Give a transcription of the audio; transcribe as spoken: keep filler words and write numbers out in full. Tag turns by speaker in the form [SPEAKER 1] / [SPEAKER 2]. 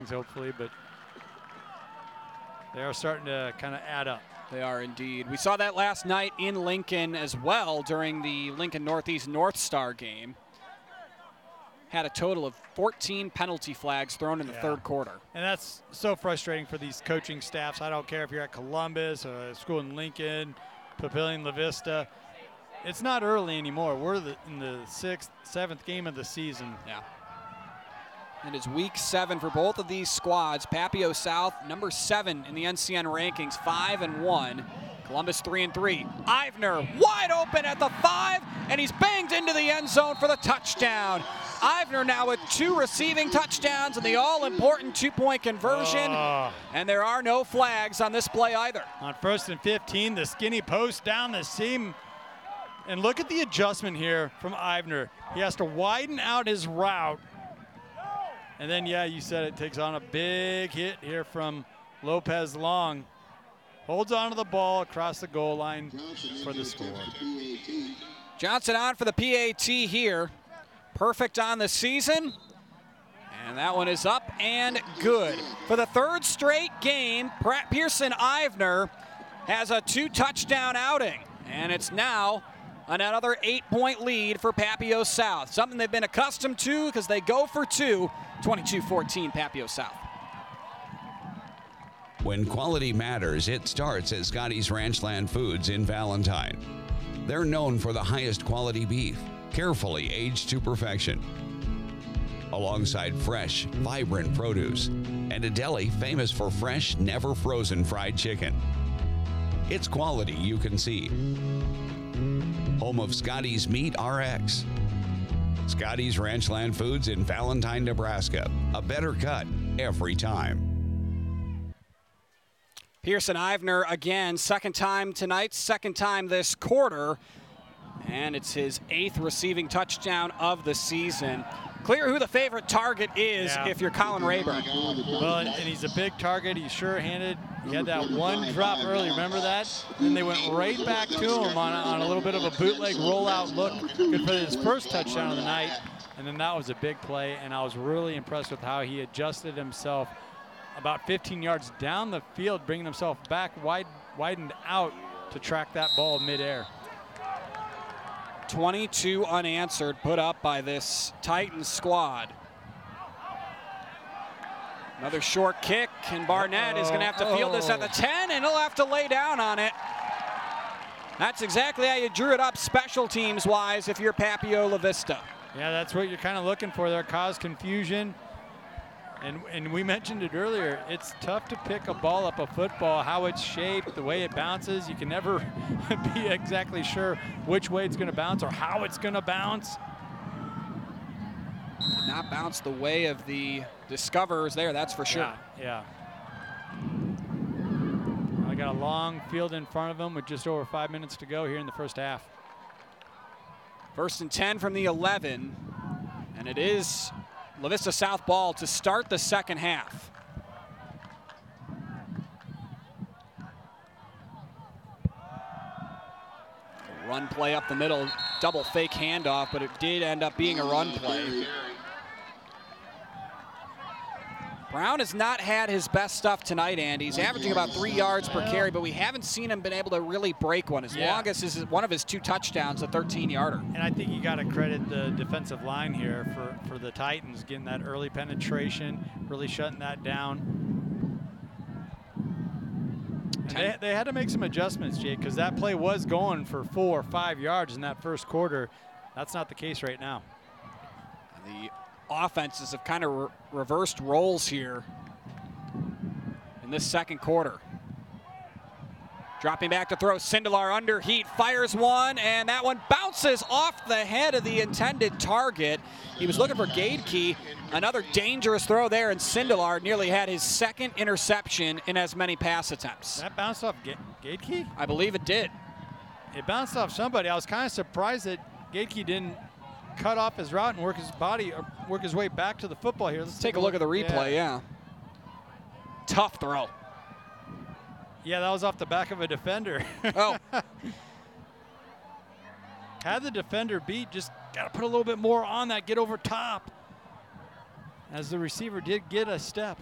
[SPEAKER 1] hopefully, but they are starting to kind of add up.
[SPEAKER 2] They are indeed. We saw that last night in Lincoln as well during the Lincoln Northeast North Star game. Had a total of fourteen penalty flags thrown in the
[SPEAKER 1] Yeah.
[SPEAKER 2] third quarter.
[SPEAKER 1] And that's so frustrating for these coaching staffs. I don't care if you're at Columbus, or a school in Lincoln, Papillion, La Vista. It's not early anymore. We're the, in the sixth, seventh game of the season.
[SPEAKER 2] Yeah. It is week seven for both of these squads. Papio South, number seven in the N C N rankings, five and one. Columbus three and three. Ivner wide open at the five, and he's banged into the end zone for the touchdown. Ivner now with two receiving touchdowns and the all-important two-point conversion.
[SPEAKER 1] Oh.
[SPEAKER 2] And there are no flags on this play either.
[SPEAKER 1] On first and fifteen, the skinny post down the seam. And look at the adjustment here from Ivner. He has to widen out his route. And then, yeah, you said it, takes on a big hit here from Lopez Long. Holds on to the ball across the goal line for the score.
[SPEAKER 2] Johnson on for the P A T here. Perfect on the season. And that one is up and good. For the third straight game, Pearson Ivner has a two-touchdown outing. And it's now another eight-point lead for Papio South. Something they've been accustomed to because they go for two. twenty-two fourteen Papio South.
[SPEAKER 3] When quality matters, it starts at Scotty's Ranchland Foods in Valentine. They're known for the highest quality beef, carefully aged to perfection, alongside fresh, vibrant produce, and a deli famous for fresh, never frozen fried chicken. It's quality you can see. Home of Scotty's Meat R X. Scotty's Ranchland Foods in Valentine, Nebraska. A better cut every time.
[SPEAKER 2] Pearson Ivner again, second time tonight, second time this quarter, and it's his eighth receiving touchdown of the season. Clear who the favorite target is
[SPEAKER 1] Yeah.
[SPEAKER 2] if you're Colin Rayburn.
[SPEAKER 1] Well, and, and he's a big target. He's sure-handed. He had that one drop early. Remember that? Then they went right back to him on a, on a little bit of a bootleg rollout look. Good for his first touchdown of the night. And then that was a big play, and I was really impressed with how he adjusted himself about fifteen yards down the field, bringing himself back, wide, widened out to track that ball midair.
[SPEAKER 2] twenty-two unanswered put up by this Titans squad. Another short kick, and Barnett is going to have to field this at the ten, and he'll have to lay down on it. That's exactly how you drew it up special teams-wise if you're Papio La Vista.
[SPEAKER 1] Yeah, that's what you're kind of looking for there, cause confusion. And, and we mentioned it earlier, it's tough to pick a ball up a football, how it's shaped, the way it bounces. You can never be exactly sure which way it's going to bounce or how it's going to bounce.
[SPEAKER 2] Did not bounce the way of the discoverers there, that's for sure.
[SPEAKER 1] Yeah, yeah. I got a long field in front of him with just over five minutes to go here in the first half.
[SPEAKER 2] First and ten from the eleven, and it is La Vista South ball to start the second half. Run play up the middle, double fake handoff, but it did end up being a run play. Brown has not had his best stuff tonight, Andy. He's averaging about three yards per carry, but we haven't seen him been able to really break one. His
[SPEAKER 1] Yeah.
[SPEAKER 2] longest is one of his two touchdowns, a thirteen yarder.
[SPEAKER 1] And I think you got to credit the defensive line here for, for the Titans, getting that early penetration, really shutting that down. And they, they had to make some adjustments, Jake, because that play was going for four or five yards in that first quarter. That's not the case right now.
[SPEAKER 2] The offenses have kind of re reversed roles here in this second quarter. Dropping back to throw, Sindelar under heat, fires one, and that one bounces off the head of the intended target. He was looking for Gadeke. Another dangerous throw there, and Sindelar nearly had his second interception in as many pass attempts.
[SPEAKER 1] That bounced off Ga Gadeke?
[SPEAKER 2] I believe it did.
[SPEAKER 1] It bounced off somebody. I was kind of surprised that Gadeke didn't cut off his route and work his body, or work his way back to the football here. Let's
[SPEAKER 2] Take a look at the replay, yeah. yeah. Tough throw.
[SPEAKER 1] Yeah, that was off the back of a defender.
[SPEAKER 2] Oh.
[SPEAKER 1] Had the defender beat, just got to put a little bit more on that, get over top. As the receiver did get a step.